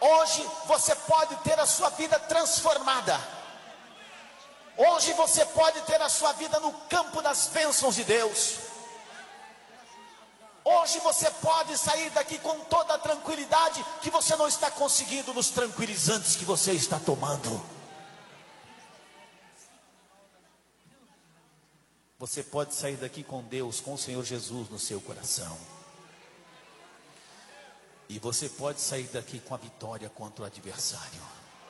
Hoje você pode ter a sua vida transformada. Hoje você pode ter a sua vida no campo das bênçãos de Deus. Hoje você pode sair daqui com toda a tranquilidade que você não está conseguindo nos tranquilizantes que você está tomando. Você pode sair daqui com Deus, com o Senhor Jesus no seu coração. E você pode sair daqui com a vitória contra o adversário.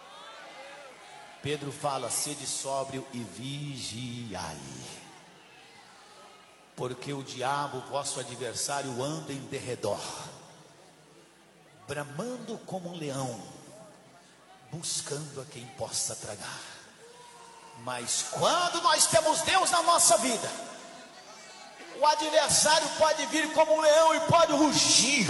Pedro fala: sede sóbrio e vigiai. Porque o diabo, vosso adversário, anda em derredor, bramando como um leão, buscando a quem possa tragar. Mas quando nós temos Deus na nossa vida, o adversário pode vir como um leão e pode rugir,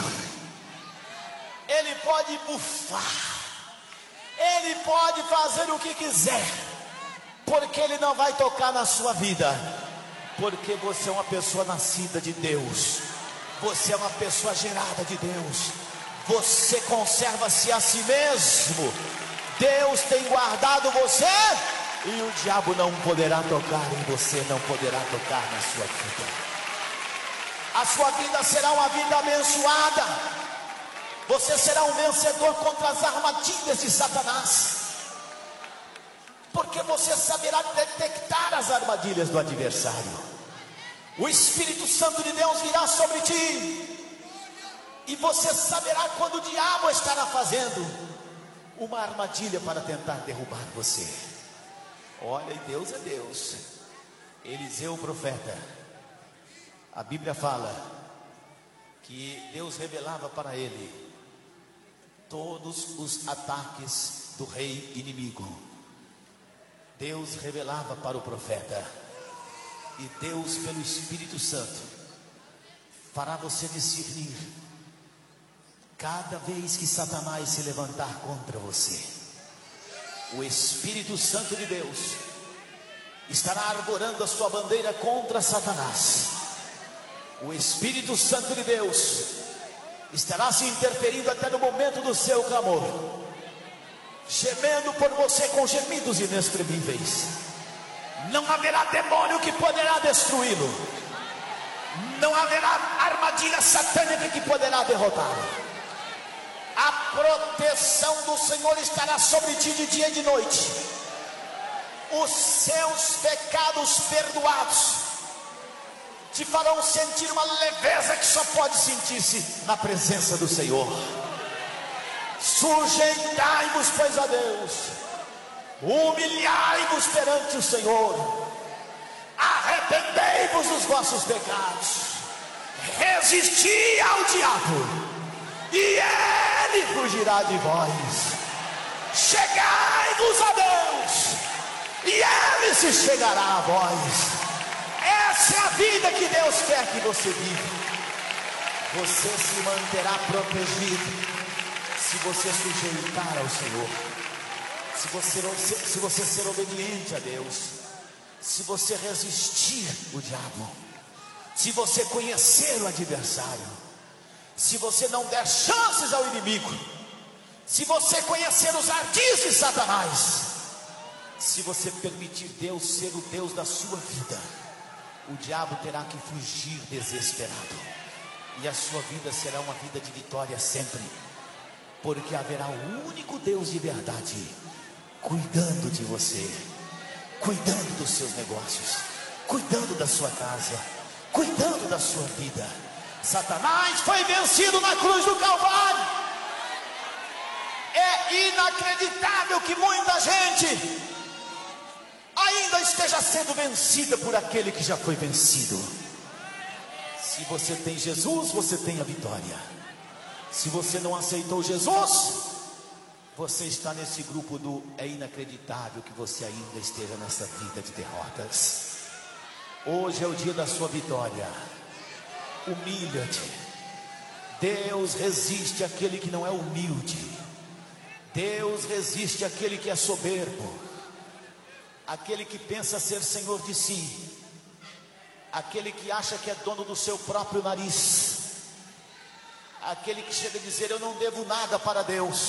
ele pode bufar, ele pode fazer o que quiser, porque ele não vai tocar na sua vida. Porque você é uma pessoa nascida de Deus, você é uma pessoa gerada de Deus, você conserva-se a si mesmo. Deus tem guardado você, e o diabo não poderá tocar em você, não poderá tocar na sua vida. A sua vida será uma vida abençoada. Você será um vencedor contra as armadilhas de Satanás, porque você saberá detectar as armadilhas do adversário. O Espírito Santo de Deus virá sobre ti, e você saberá quando o diabo estará fazendo uma armadilha para tentar derrubar você. Olha, Deus é Deus. Eliseu, o profeta, a Bíblia fala que Deus revelava para ele todos os ataques do rei inimigo. Deus revelava para o profeta, e Deus, pelo Espírito Santo, fará você discernir cada vez que Satanás se levantar contra você. O Espírito Santo de Deus estará arvorando a sua bandeira contra Satanás. O Espírito Santo de Deus estará se interferindo até no momento do seu clamor, gemendo por você com gemidos inexprimíveis. Não haverá demônio que poderá destruí-lo. Não haverá armadilha satânica que poderá derrotá-lo. A proteção do Senhor estará sobre ti de dia e de noite. Os seus pecados perdoados te farão sentir uma leveza que só pode sentir-se na presença do Senhor. Sujeitai-vos, pois, a Deus, humilhai-vos perante o Senhor, arrependei-vos dos vossos pecados, resisti ao diabo, e ele fugirá de vós. Chegai-vos a Deus, e ele se chegará a vós. Essa é a vida que Deus quer que você viva. Você se manterá protegido se você sujeitar ao Senhor, se você ser obediente a Deus, se você resistir o diabo, se você conhecer o adversário, se você não der chances ao inimigo, se você conhecer os ardis de Satanás, se você permitir Deus ser o Deus da sua vida, o diabo terá que fugir desesperado, e a sua vida será uma vida de vitória sempre, porque haverá o único Deus de verdade cuidando de você, cuidando dos seus negócios, cuidando da sua casa, cuidando da sua vida. Satanás foi vencido na cruz do Calvário. É inacreditável que muita gente ainda esteja sendo vencida por aquele que já foi vencido. Se você tem Jesus, você tem a vitória. Se você não aceitou Jesus, você está nesse grupo do é inacreditável que você ainda esteja nessa vida de derrotas. Hoje é o dia da sua vitória. Humilha-te. Deus resiste àquele que não é humilde. Deus resiste àquele que é soberbo, aquele que pensa ser senhor de si, aquele que acha que é dono do seu próprio nariz, aquele que chega a dizer: eu não devo nada para Deus.